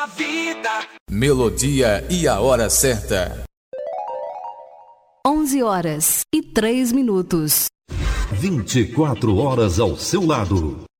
Vida. Melodia e a hora certa. 11h03. 24 horas ao seu lado.